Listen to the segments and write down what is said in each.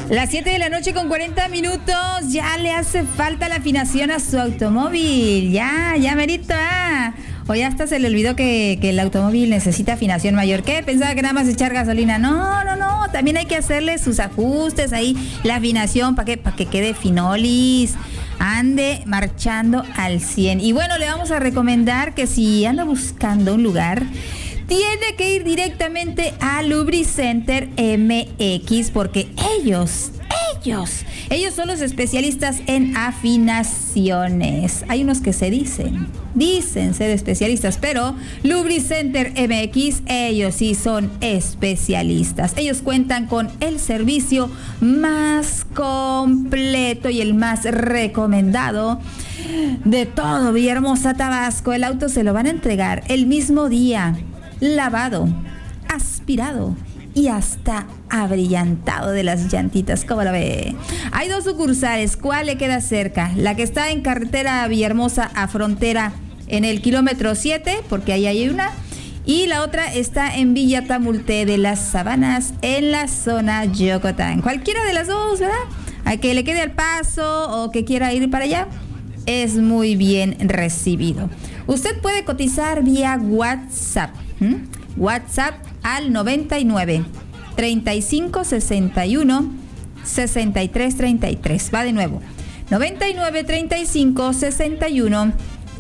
Las 7 de la noche con 40 minutos, ya le hace falta la afinación a su automóvil, ya merito, o ya hasta se le olvidó que el automóvil necesita afinación mayor. ¿Qué? Pensaba que nada más echar gasolina. No, también hay que hacerle sus ajustes ahí, la afinación para que quede finolis, ande marchando al 100. Y bueno, le vamos a recomendar que si anda buscando un lugar, tiene que ir directamente a Lubricenter MX, porque ellos son los especialistas en afinaciones. Hay unos que dicen ser especialistas, pero Lubricenter MX, ellos sí son especialistas. Ellos cuentan con el servicio más completo y el más recomendado de todo Villahermosa, Tabasco. El auto se lo van a entregar el mismo día, lavado, aspirado y hasta abrillantado de las llantitas. ¿Cómo la ve? Hay 2 sucursales. ¿Cuál le queda cerca? La que está en carretera Villahermosa a Frontera en el kilómetro 7, porque ahí hay una, y la otra está en Villa Tamulté de las Sabanas en la zona Yocotán. Cualquiera de las dos, ¿verdad? A que le quede al paso o que quiera ir para allá, es muy bien recibido. Usted puede cotizar vía WhatsApp. WhatsApp al 99 35 61 63 33. Va de nuevo. 99 35 61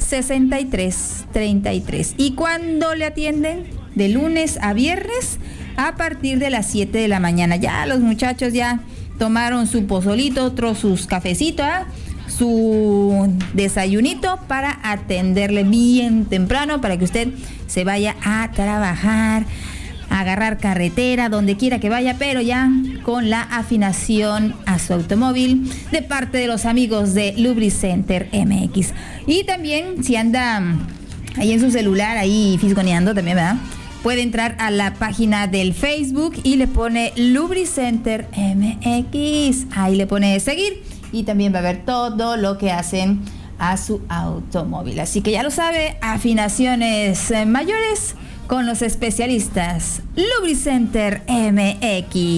63 33. ¿Y cuándo le atienden? De lunes a viernes a partir de las 7 de la mañana. Ya los muchachos ya tomaron su pozolito, otros sus cafecitos, su desayunito para atenderle bien temprano para que usted se vaya a trabajar, a agarrar carretera, donde quiera que vaya, pero ya con la afinación a su automóvil de parte de los amigos de Lubricenter MX. Y también si anda ahí en su celular, ahí fisgoneando también, ¿verdad? Puede entrar a la página del Facebook y le pone Lubricenter MX. Ahí le pone seguir y también va a ver todo lo que hacen a su automóvil. Así que ya lo sabe, afinaciones mayores con los especialistas Lubricenter MX.